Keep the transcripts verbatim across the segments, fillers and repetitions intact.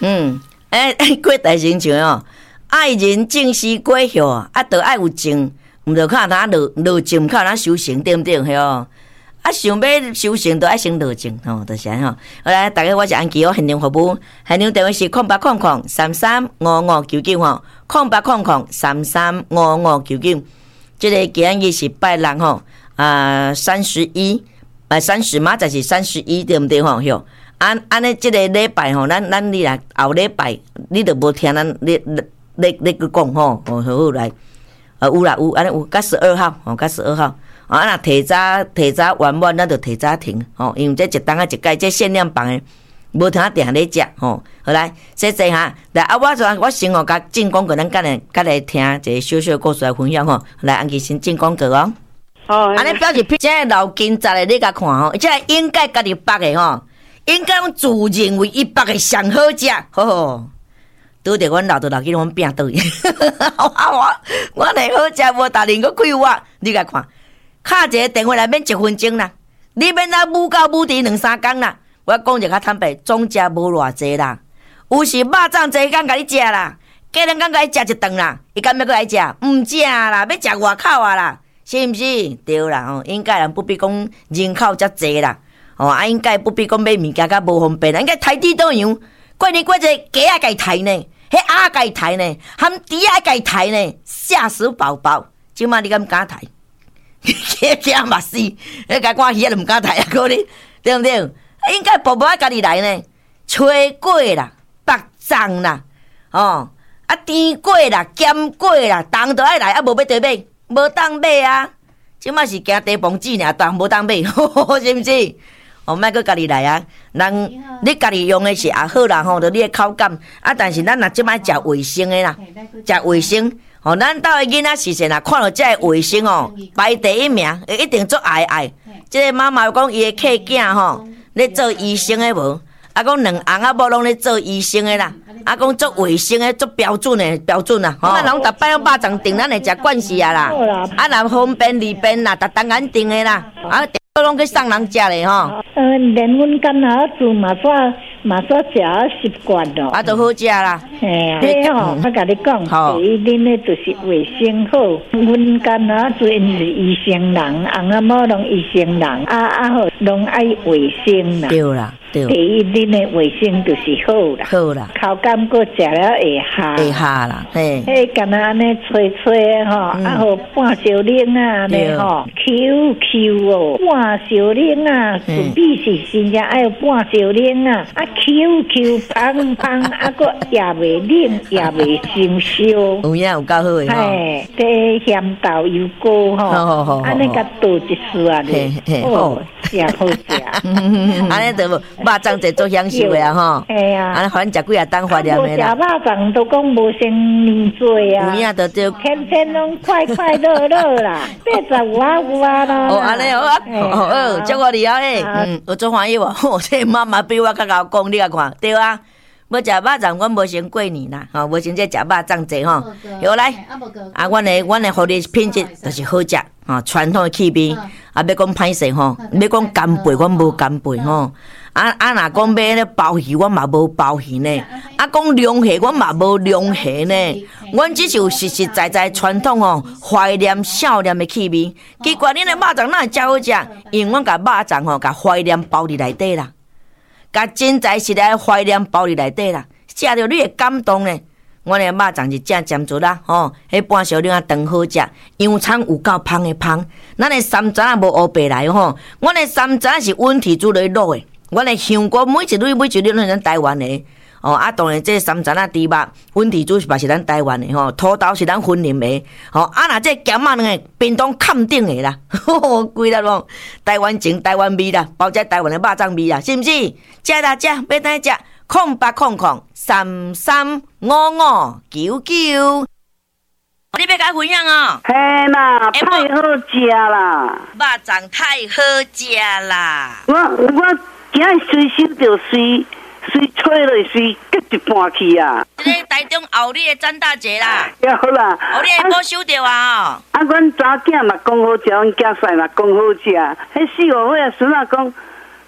嗯，哎、欸，过大神像哦，爱人正是过后啊，都爱有情，毋着靠他落落情，靠他修行，对毋对？嘿哦。啊，想要修行，都爱先落情吼，就是安吼。好来，大家我是安琪哦，现场服务，现场电话是空八空空三三五五九九吼，空八空空三三五五九九。这个今日是拜六吼，啊三十一，啊三十嘛，就是三十一对毋对吼？哟，安安尼这个礼拜吼，咱咱你来后礼拜，你都无听咱你你你你去讲吼，哦好来，啊有啦有，安尼有，到十二号，哦，到十二号。啊，若提早提早完满，咱就提早停吼，因为这一档啊一届，这限量版的，无通啊定咧食吼。好来，谢谢哈。来啊，我就我先哦，甲进广告，咱甲来甲来听一个小小故事来分享吼。来，安琪先进广告哦。哦。安尼表示这个老金仔的你甲看吼，这应该家己bak的吼，应该用自认为伊bak的上好食，吼吼。拄着阮老豆老囡阮拼倒去，我我我来好食无，大人佫开我，你甲看。敲一个电话来免一分钟啦，你免啊母到母猪两三工啦。我讲一较坦白，总食无偌济啦。有时肉粽济工甲你食啦，过两工甲你食一顿啦，伊敢要搁来食？毋食啦，要食外口啊啦，是毋是？对啦吼，应该人不必讲人口遮济啦，哦啊应该不必讲买物件较无方便啦，应该抬地倒样，过年过节鸡仔家抬呢，迄鸭家抬呢，含猪仔家抬呢，吓死宝宝！即马你敢敢抬？惊惊嘛死！你甲我鱼都毋敢抬啊，可能对毋对？应该婆婆家己来呢，吹粿啦、白粽啦，哦，啊甜粿啦、咸粿啦，当都爱来，啊无要倒买，无当买啊！即马是惊地磅子尔，当无当买，是毋是？哦，莫搁家己来啊！人你家己用的是也好啦吼，着你的口感啊，但是咱若即摆食卫生的啦，食卫生。哦，咱兜的囡仔是谁啦？看到这个卫生哦，排第一名，一定做爱爱。这个妈妈讲伊的客囝吼，咧做医生的无？啊，讲两翁仔某拢咧做医生的啦。啊，讲做卫生的，做标准的标准啦。吼，咱拢逐摆用肉粽订，咱会食惯势啊啦。啊，若方便利便啦，逐当眼订的啦。啊，都拢去送人食咧吼。 嗯，连阮干哪做嘛煞嘛煞食习惯咯。 啊，都好食啦。 嘿啊，嘿吼，我甲你讲，第一恁咧就是卫生好。阮干哪做因是医生人，翁仔某拢医生人，啊啊好，拢爱卫生啦。 对啦。第一，恁的卫生就是好啦， 好啦， 口感佫食了会下， 会下啦，嘿， 迄干那安尼吹吹吼，啊好半小冷啊，安尼吼，Q Q 哦，半小冷啊，准备是真正爱有半小冷啊，啊 Q Q 芳芳，啊佫也袂冷，也袂生烧， 有影有够好诶吼， 嘿，这咸豆油糕吼，安尼甲倒一丝啊，哦，真好食， 安尼就无。肉粽侪做享受的啊吼， 系啊， 安尼反正食几啊顿怀念的啦。 食肉粽都讲无先年做啊， 有影就对， 天天拢快快乐乐啦，八十有啊有啊咯。 哦，安尼好啊，哦哦，祝我厉害诶，嗯，有做欢喜无？哦，这妈妈比我较贤讲，你甲看，对啊。要食肉粽，阮无先过年啦，吼，无先这食肉粽济吼。后来，啊，阮的阮的福利品质就是好食，吼，传统的气味，啊，要讲歹势吼，要讲干贝，阮无干贝吼。啊啊，若讲买咧包鱼，阮嘛无包鱼呢。啊，讲龙虾，阮嘛无龙虾呢。阮只是有实实在在传统吼，怀念少年的气味。奇怪，恁的肉粽哪会遮好食？因为阮甲肉粽吼，甲怀念包伫内底啦。甲真材实料怀念包伫内底啦，食着你会感动呢。阮的肉粽是正尖嘴啦，吼，迄半小两啊长好食，羊肠有够芳的芳。咱的三层也无乌白来吼，阮的三层是温体煮来卤的，阮的香菇每一粒每一粒拢是咱台湾的。哦，啊，当然这三层啊猪肉，温体煮是嘛是咱台湾的吼，土豆是咱云林的，吼，啊那这咸仔两个冰冻坎顶的啦，吼，规粒咯，台湾情台湾味啦，包只台湾的肉粽味啦，是毋是？食啦食，要哪食？空八空空三三五五九九，你要甲分享哦？ 嘿啦，太好食啦！ 肉粽太好食啦！ 我我今日随手就随。随吹落随结一半去啊！ 这个台中后里的张大姐啦， 也好啦， 后里的无收着啊！哦， 啊，阮查囝嘛讲好食，阮囝婿嘛讲好食。迄四五岁啊，孙仔讲，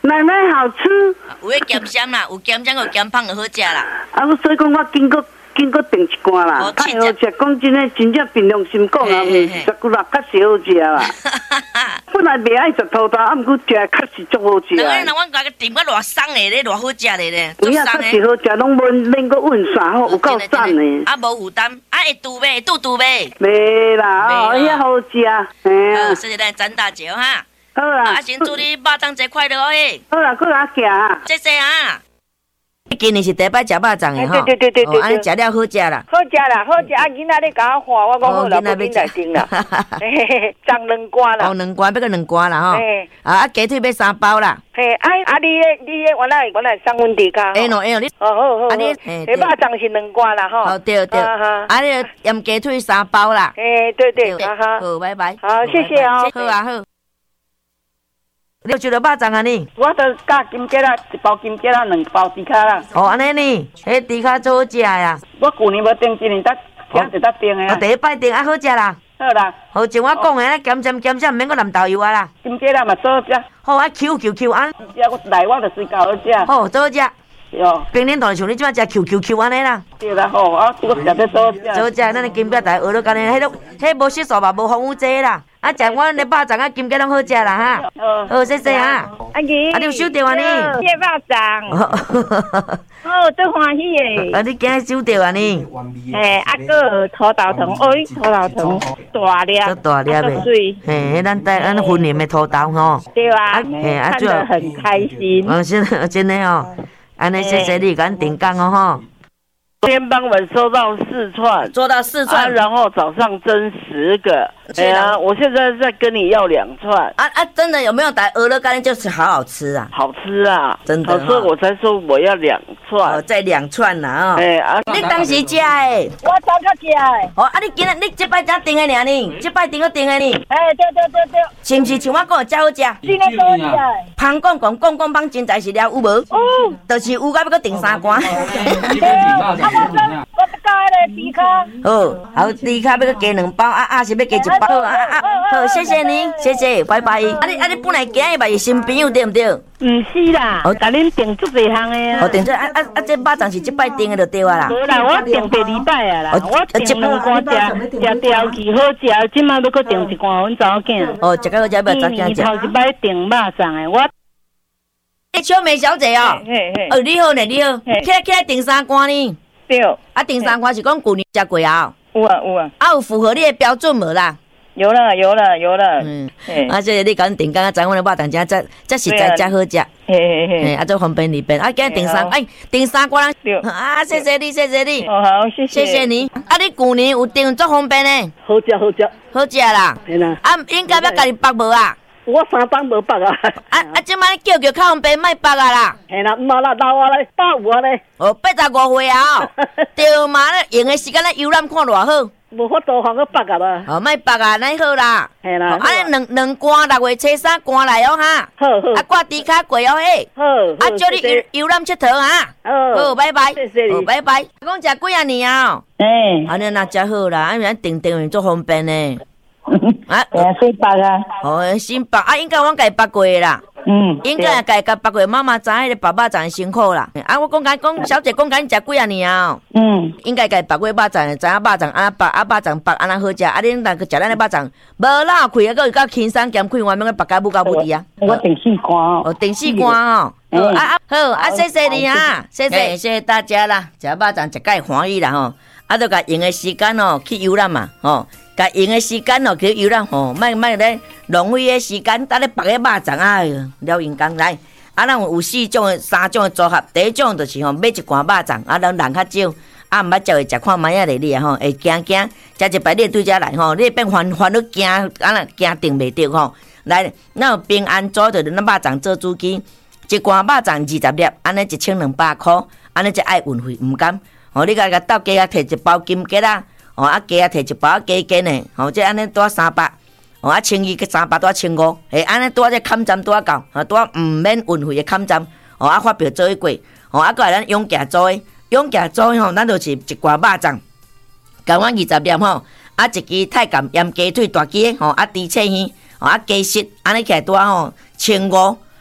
奶奶好吃。 有迄咸咸啦，有咸咸有咸芳就好食啦。 啊，所以讲我经过经过订一罐啦，太好食，讲真诶，真正凭良心讲啊，十几啦，确实好食啦。本来袂爱食土豆，啊，毋过食确实足好食。 那那阮家个订个偌松诶，咧偌好食咧咧， 有影确实好食，拢免免个问啥吼，有够赞诶。 啊，无负担，啊会拄袂，拄拄袂。 袂啦，哦，遐好食，嘿啊。 好，谢谢咱张大姐哈。 好啦。 啊，先祝你肉粽节快乐诶。 好啦，过来行。 谢谢啊。今年是第一摆食肉粽诶吼， 对对对对对， 安尼食了好食啦， 好食啦，好食啊！囡仔咧甲我画，我讲好啦，我囡仔订啦，嘿嘿嘿，粽两罐啦， 哦，两罐要个两罐啦吼，啊啊鸡腿要三包啦， 嘿，啊啊你诶你诶原来原来送阮弟家， 哎喏哎喏你， 哦好好， 啊你， 迄肉粽是两罐啦吼， 哦对对，啊你盐鸡腿三包啦， 嘿对对，哈哈， 好拜拜， 好谢谢哦， 好啊好。你有食到肉粽啊你？ 我都加金桔啦，一包金桔啦，两包猪卡啦。 哦，安尼呢，迄猪卡最好食呀。 我旧年无订，今年得今就得订的啊。 第一摆订啊，好食啦。 好啦。 好像我讲的，咸咸咸咸，毋免个淋豆油啊啦。 金桔啦嘛做好食。 好啊，Q Q Q 安。 食我来我就水饺好食。 好，做好食。 哟。 冰冷冻像你即摆食 Q Q Q 安尼啦。 对啦，好，啊，我食得做好食。 做好食，咱的金桔台学落干呢，迄个迄无色素嘛，无防腐剂啦。啊，食我的肉粽啊，金桔拢好食啦哈。好，谢谢啊。 阿姨， 啊，你有收到啊你？ 谢肉粽。哦，最欢喜诶！ 啊，你今日收到啊你？ 诶，啊个土豆糖，哦，土豆糖大粒， 足大粒诶，嘿，咱带咱婚年的土豆吼。 对啊， 嘿，啊， 看得很开心。 哦，真的真的哦，安尼谢谢你，甲咱订工哦吼。 今天傍晚收到四串， 做到四串， 啊、然后早上蒸十个。哎呀，我现在在跟你要两串。 啊啊，真的有没有打鹅肉干就是好好吃啊？ 好吃啊， 真的、哦。 所以我才说我要两串。 哦，再两串啦哦。 哎啊， 你当时食诶？ 我早较食诶。 哦，啊你今日你这摆才订诶尔呢？这摆订个订诶呢？ 哎，对对对对。 是毋是像我讲诶遮好食？ 真诶好食。 芳讲讲讲讲芳真材实料有无？ 哦。 就是有甲要搁订三罐。 对，啊我讲我加迄个猪卡。 好，好猪卡要搁加两包，啊啊是要加一包，啊啊。好，谢谢你，谢谢，拜拜。啊你啊你本来今日嘛是新朋友对毋对？ 毋是啦，我甲恁订足侪项诶啊。 哦，订这啊啊啊，这肉粽是即摆订诶就对啊啦。 无啦，我订第二摆啊啦，我订两罐食食掉去好食，即摆要搁订一罐阮查某囝。 哦，食个好食，要查囝食。 头一摆订肉粽诶，我。 诶，小梅小姐哦， 嘿嘿。 哦，你好呢，你好，起来起来订三罐呢？ 对。 啊，订三罐是讲旧年食过啊？ 有啊有啊。 啊，有符合你的标准无啦？ 有了有了有了，嗯， 啊，这你讲订刚刚咱阮的肉粽真真真实在真好食， 嘿嘿嘿， 啊，做方便利便，啊，今日订三，哎，订三罐啦，啊，谢谢你，谢谢你， 哦好，谢谢， 谢谢你，啊，你旧年有订做方便呢？ 好食好食， 好食啦， 是啦， 啊，应该要家己包无啊？ 我三档无包啊， 啊啊，即摆叫叫较方便，莫包啊啦， 嘿啦，毋好啦，老啊咧，八五啊咧， 哦，八十五岁啊，对嘛咧，用的时间咧游览看偌好。 无法度通个北啊啦， 哦，莫北啊，那好啦， 系啦， 啊，两两罐六月初三罐来哦哈， 好好， 啊挂猪卡过哦嘿， 好， 啊叫你游游览佚佗哈，好，拜拜， 谢谢你， 拜拜。讲食几啊年啊？ 哎， 安尼那真好啦，安尼订订做方便呢。 啊，新北啊， 哦，新北啊，应该我家北过啦。 嗯， 应该家家北过妈妈知迄个爸爸真辛苦啦。啊，我讲讲讲，小姐讲讲你食几啊年啊？ 嗯， 应该家北过肉粽，知影肉粽安北啊肉粽北安那好食，啊恁若去食咱的肉粽，无老开啊，搁较轻松咸开，外面个白家母家母滴啊。 我订四罐哦， 哦，订四罐哦。好啊啊，好啊，谢谢你啊，谢谢谢谢大家啦，食肉粽食介欢喜啦吼，啊，都甲用的时间哦去游览嘛，吼。甲用的时间哦，去游览吼，莫莫咧浪费的时间，搭咧白个肉粽哎哟，了用工来。啊，咱有四种的、三种的组合，第一种就是吼买一罐肉粽，啊，人人较少，啊，毋捌食的食看卖啊咧你啊吼，会惊惊，食一摆你对遮来吼，你变烦烦恼惊，啊那惊定袂着吼。来，咱有平安组着咱肉粽做主机，一罐肉粽二十粒，安尼一千两百箍，安尼才爱运费，毋甘。吼，你甲甲斗鸡啊，摕一包金桔啊。哦，啊，鸡啊，摕一包鸡筋呢，吼，即安尼多三百，哦，啊，千二个三百多千五，诶，安尼多这砍针多够，啊，多毋免运费的砍针，哦，啊，发票做一过，哦，啊，过来咱永价做的，永价做吼，咱就是一罐肉粽，共阮二十粒吼，啊，一支太监盐鸡腿大鸡，吼，啊，猪切耳，哦，啊，鸡翅，安尼起来多吼，千五，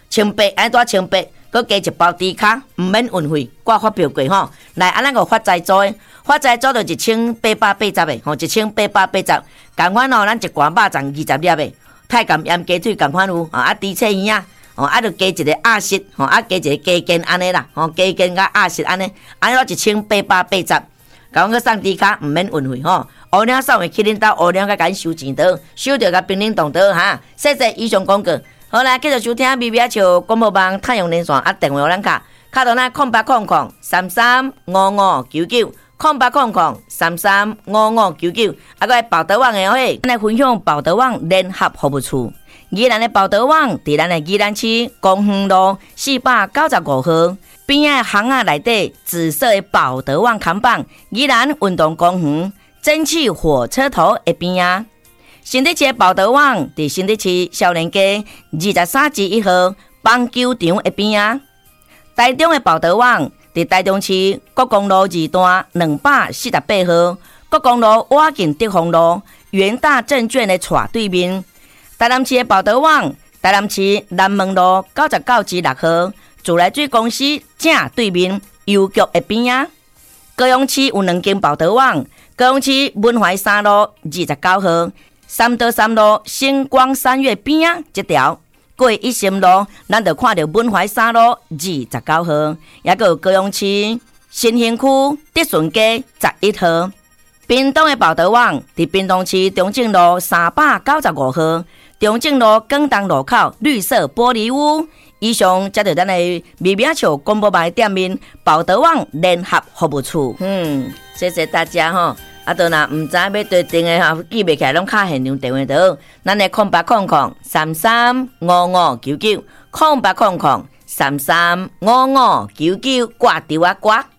清白，安多清白，佮加一包猪脚，毋免运费，我发票过吼。来，安咱个发财做，发财做就一千八百八十的，吼，一千八百八十。共款吼，咱一罐肉粽二十粒的，太监盐鸡腿共款有，啊，猪翅耳啊，哦，啊，就加一个鸭舌，吼，啊，加一个鸡筋安尼啦，吼，鸡筋甲鸭舌安尼，安尼一千八百八十。甲阮去送猪脚，毋免运费吼。乌领送的去恁兜，乌领甲甲收钱倒，收着甲冰冷冻倒哈。谢谢以上广告。好啦，继续收听 B B 啊笑广播网太阳连线啊，电话咱卡，卡到咱空八空空三三五五九九，空八空空三三五五九九，啊，个宝德网的嘿，咱来分享宝德网联合服务处。宜兰的宝德网伫咱的宜兰市公园路四百九十五号。边仔巷仔内底紫色的宝德旺看板，宜兰运动公园蒸汽火车头的边仔。新德市的宝德旺伫新德市少年街二十三至一号棒球场的边仔。台中的宝德旺伫台中市国公路二段两百四十八号，国公路瓦近德丰路元大证券的斜对面。台南市的宝德旺，台南市南门路九十九至六号。自来水公司正对面邮局的边啊，高雄市有两间宝德网，高雄市文怀三路二十九号，三德三路星光三月边啊这条，过一心路，咱就看到文怀三路二十九号，也个有高雄市新兴区德顺街十一号，屏东的宝德网伫屏东市中正路三百九十五号，中正路广东路口绿色玻璃屋。以上则是咱的微微笑广播版店面宝德网联合服务处。嗯，谢谢大家吼。啊，都若唔知要对电的吼，记袂起来，拢卡现场电话倒。咱的空八空空三三五五九九，空八空空三三五五九九，挂电话挂。